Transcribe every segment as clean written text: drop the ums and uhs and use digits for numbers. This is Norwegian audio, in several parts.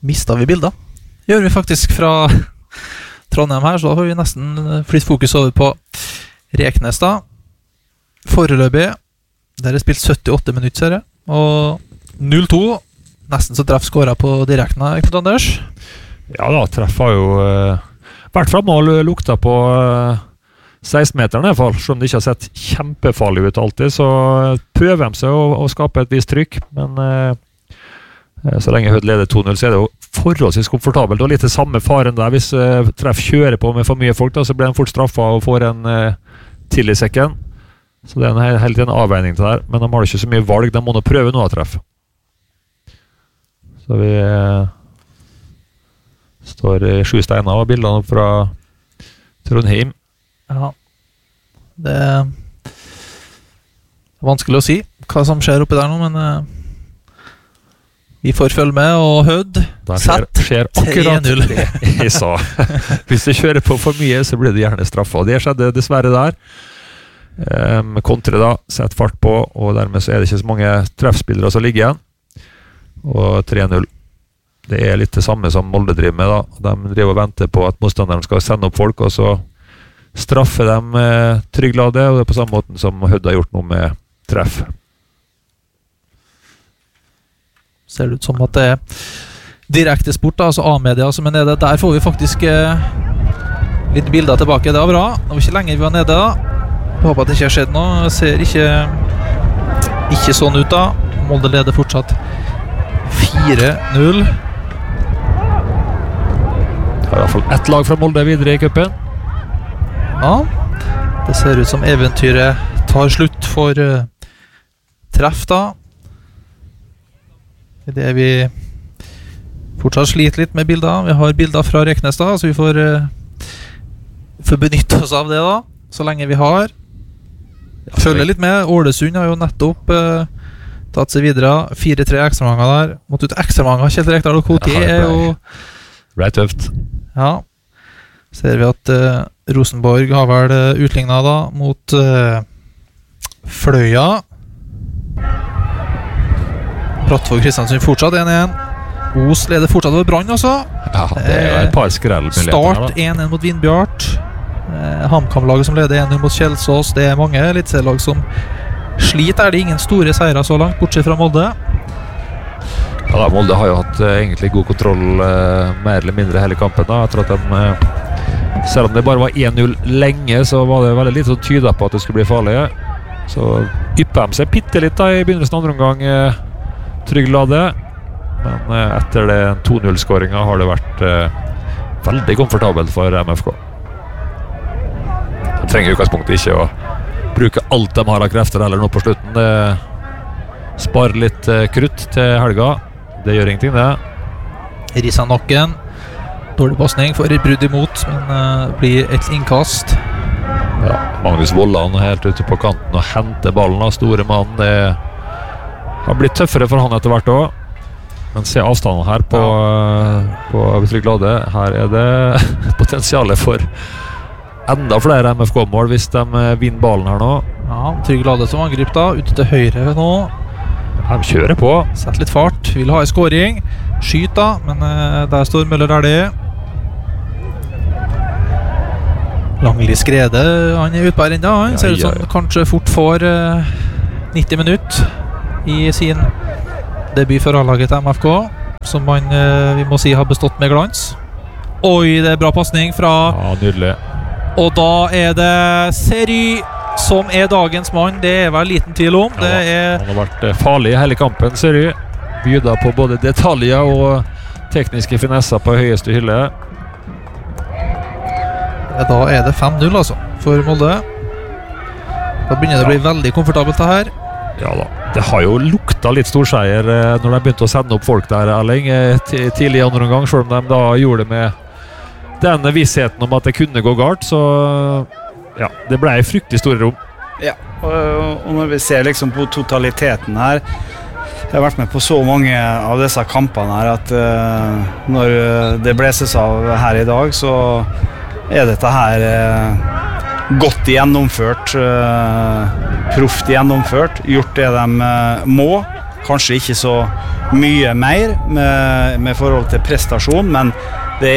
mistet vi bilder. Gjør vi faktisk fra Trondheim her, så da har vi nesten flytt fokus over på Reknes da. Foreløpig, der spilt 78 minutter, ser jeg. Og 0-2, nesten så treff skåret på direkten her, ikke Anders? Ja da, treff har jo vært fremme og lukta på 16-meteren i hvert fall, selv om det ikke har sett kjempefarlig ut alltid, så prøver de seg å skape et visst trykk, men så lenge Hødd leder 2-0, så er det jo forholdsvis komfortabelt, og litt det samme faren der. Hvis treff kjører på med for mye folk, da, så blir de fort straffet og får en til i sekken. Så det er helt en avveining til der, men de har ikke så mye valg, de må nå prøve noe å treffe. Så vi står i 7 steiner og bildene opp fra Trondheim. Ja, det er vanskelig å si hva som skjer oppi der nå, men vi får følge med, og Hødd skjer akkurat det jeg sa. Hvis det kjører på for mye, så blir det gjerne straffa, og det skjedde dessverre der. Kontre da, sett fart på, og dermed så er det ikke så mange treffspillere som ligger igjen. Og 3-0. Det er litt det samme som Molde driver med da. De driver og venter på at motstanderen skal sende opp folk, og så straffer de Trygglade, og det er på samme måten som Hødd har gjort noe med treff. Ser det ut som at det er direkte sport da, altså A-media som er nede. Der får vi faktisk litt bilder tilbake. Det var bra. Det var ikke lenge vi var nede da. Jeg håper at det ikke har skjedd noe. Det ser ikke sånn ut da. Molde leder fortsatt 4-0. Det er i hvert fall ett lag fra Molde videre i cupen. Ja, det ser ut som eventyret tar slutt for treff da. Det er vi fortsatt sliter litt med bilder. Vi har bilder fra Reknes da, så vi får benytte oss av det da, så lenge vi har. Følger litt med. Ålesund har jo nettopp tatt seg videre. 4-3 ekstramanger der. Måtte ut ekstramanger. Kjell Rekdal og Koti er jo... Det ble tøft. Ja. Ser vi at Rosenborg har vel utlignet da mot Fløya. Brattvåg Kristiansund fortsatt 1-1. Os leder fortsatt over Brann også. Ja, det er et par skrellmuligheter. Start 1-1 mot Vindbjart. HamKam-laget som leder 1-0 mot Kjelsås. Det er mange eliteserielag som sliter. Er det ingen store seire så langt, bortsett fra Molde? Ja da, Molde har jo hatt egentlig god kontroll mer eller mindre hele kampen da, etter at de, selv om det bare var 1-0 lenge, så var det veldig lite som tydet på at det skulle bli farlig. Så yppet de seg bitte litt da i begynnelsen av andre omgang, Trygglade, men etter det 2-0-skåringen har det vært veldig komfortabelt for MFK. De trenger i utgangspunktet ikke å bruke alt de har av krefter eller noe på slutten. Det sparer litt krutt til helga. Det gjør ingenting det. Risa nakken. Dårlig passning for et brudd imot, men blir et innkast. Ja, Magnus Vollan helt ute på kanten og henter ballen av store mann. Det har blitt tøffere for han etter hvert også. Men se avstanden her på Trygglade. Her er det potensialet for enda flere MFK-mål hvis de vinner ballen her nå. Ja, Trygglade som angrip da, ute til høyre nå. De kjører på. Sett litt fart, vil ha en skåring. Skyt da, men der står Møller der det. Langli Skrede, han er utbær enda. Han ser ut som kanskje fort får 90 minutter i sin debut for A-laget til MFK, som vi må si har bestått med glans. Oi, det er bra passning fra... Ja, nydelig. Og da er det Seri som er dagens mann. Det er vel liten tvil om. Ja, han har vært farlig i hele kampen, Seri. Byder på både detaljer og tekniske finesser på høyeste hylle. Da er det 5-0 altså, for Molde. Da begynner det å bli veldig komfortabelt det her. Ja da, det har jo lukta litt storseier når de begynte å sende opp folk der, Erling, tidlig i andre omgang, selv om de da gjorde det med den vissheten om at det kunne gå galt, så ja, det ble fryktelig store rom. Ja, og når vi ser liksom på totaliteten her, jeg har vært med på så mange av disse kampene her, at når det bleses av her i dag, så er dette her godt gjennomført, proft gjennomført, gjort det de må, kanskje ikke så mye mer med forhold til prestasjon, men det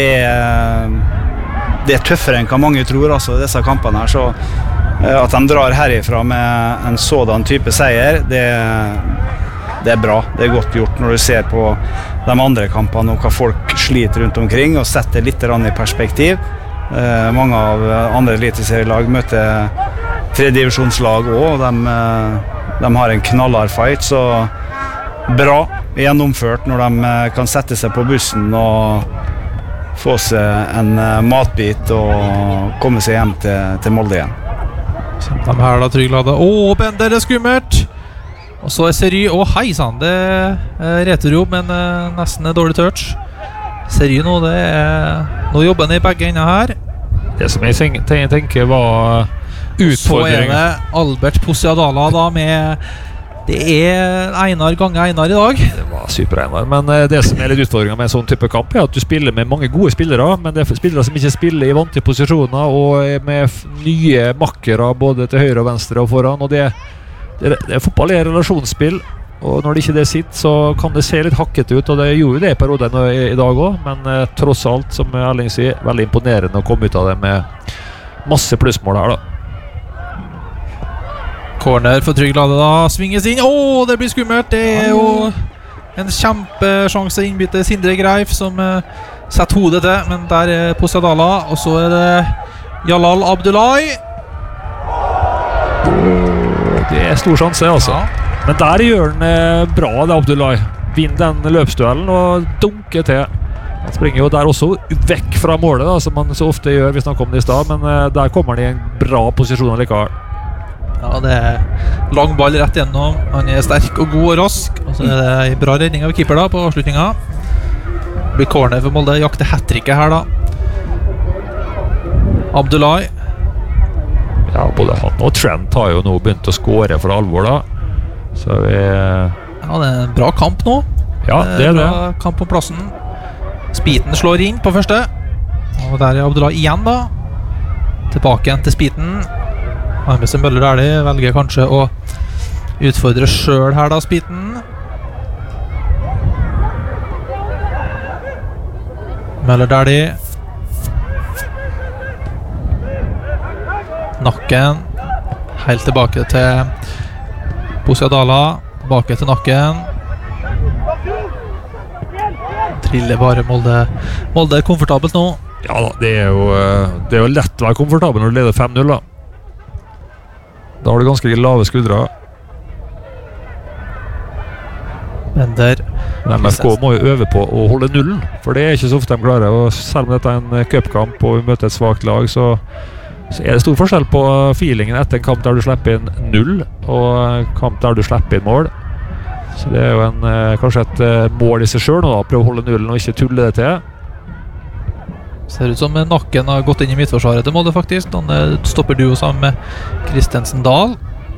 er tøffere enn hva mange tror, altså, disse kampene her, så at de drar herifra med en sådan type seier, det er bra, det er godt gjort når du ser på de andre kampene og hva folk sliter rundt omkring og setter litt i perspektiv. Mange av andre eliteserielag møter tredjedivisjonslag også, de har en knallhard fight, så bra gjennomført når de kan sette seg på bussen og få seg en matbit og komme seg hjem til Molde igjen. De her da, Trygglade. Bender, det er skummelt! Og så Seri, hei sann, det er returjobb, men nesten dårlig touch. Seri nå, nå jobber han i begge ender her. Det som jeg tenker var utfordring. Så er det Albert Posiadala da med, det er Einar ganger Einar i dag. Det var super Einar, men det som er litt utfordringen med en sånn type kamp er at du spiller med mange gode spillere, men det er spillere som ikke spiller i vante posisjoner og med nye makkere både til høyre og venstre og foran, og det fotball er relasjonsspill, og når det ikke det sitter, så kan det se litt hakket ut, og det gjorde det i perioden i dag også, men tross alt, som Erling sier, veldig imponerende å komme ut av det med masse plussmål her da. Corner for Trygglade da, svinges inn, det blir skummelt, det er jo en kjempesjanse innbytte Sindre Greif som setter hodet til, men der er Posiadala, og så er det Jalal Abdullahi. Det er stor sjanse altså, men der gjør han bra det Abdullahi, vinner den løpsduellen og dunker til. Han springer jo der også vekk fra målet da, som man så ofte gjør, vi snakket om det i sted, men der kommer han i en bra posisjon likevel. Ja, det er lang ball rett gjennom, han er sterk og god og rask, og så er det en bra redning av keeper da på avslutningen. Det blir corner for Molde, jakter hat-tricket her da. Abdullahi. Ja, både han og Trent har jo nå begynt å skåre for alvor da. Så ja, det er en bra kamp nå. Ja, det er det. Bra kamp på plassen. Spiten slår inn på første. Og der er Abdullahi igjen da. Tilbake igjen til Spiten. Armesen Bøller Dæhlie velger kanskje å utfordre selv her da, Spiten. Møller Dæhlie. Nakken helt tilbake til Posiadala, tilbake til Nakken, triller bare Molde er komfortabelt nå. Ja da, det er jo lett å være komfortabel når du leder 5-0 da. Da har du ganske lave skuldre. Bender. MFK må jo øve på å holde nullen, for det er ikke så ofte de klarer, og selv om dette er en cupkamp og vi møter et svagt lag, så er det stor forskjell på feelingen etter en kamp der du slipper inn 0 og en kamp der du slipper inn mål. Så det er jo kanskje et mål i seg selv nå da, prøve å holde nullen og ikke tulle det til. Ser ut som Nakken har gått inn i midtforsvaret til Molde faktisk. Han stopper duo sammen med Kristensen Dahl.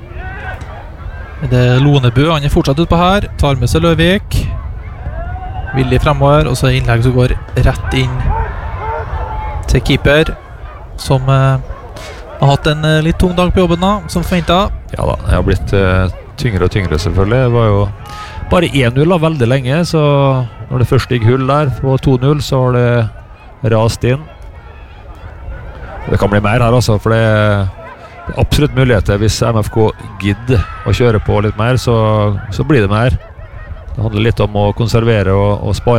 Det er Lonebu, han er fortsatt ut på her. Tar med seg Løvik. Villig fremover, og så innlegg som går rett inn til keeper, som har hatt en litt tung dag på jobben da, som forventet. Ja da, jeg har blitt tyngre og tyngre selvfølgelig. Det var jo bare 1-0 da, veldig lenge, så når det først gikk hull der på 2-0, så har det rast inn. Det kan bli mer her altså, for det er absolutt muligheter. Hvis MFK gidder å kjøre på litt mer, så blir det mer. Det handler litt om å konservere og spare